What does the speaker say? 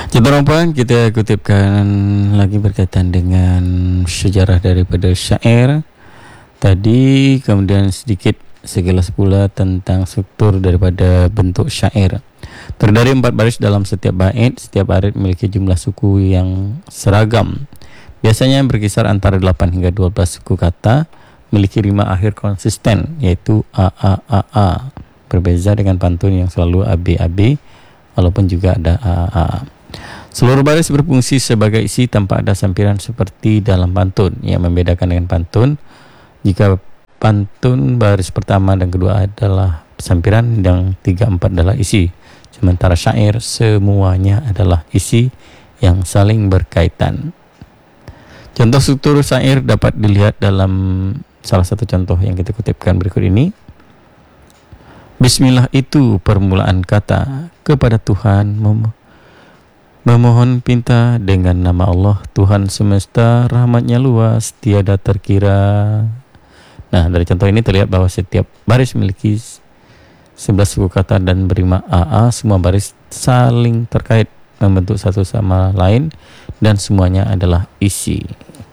Contoh rompan kita kutipkan lagi berkaitan dengan sejarah daripada syair tadi, kemudian sedikit sekilas pula tentang struktur daripada bentuk syair. Terdiri 4 baris dalam setiap bait. Setiap bait memiliki jumlah suku yang seragam. Biasanya berkisar antara 8 hingga 12 suku kata, memiliki rima akhir konsisten yaitu a. Berbeza dengan pantun yang selalu ab, walaupun juga ada a. Seluruh baris berfungsi sebagai isi tanpa ada sampiran seperti dalam pantun. Yang membedakan dengan pantun, jika pantun baris pertama dan kedua adalah sampiran, yang 3, 4 adalah isi. Sementara syair semuanya adalah isi yang saling berkaitan. Contoh struktur syair dapat dilihat dalam salah satu contoh yang kita kutipkan berikut ini. Bismillah itu permulaan kata, kepada Tuhan memohon pinta dengan nama Allah, Tuhan semesta, rahmatnya luas, tiada terkira. Nah, dari contoh ini terlihat bahwa setiap baris memiliki 11 suku kata dan berima AA. Semua baris saling terkait, membentuk satu sama lain, dan semuanya adalah isi.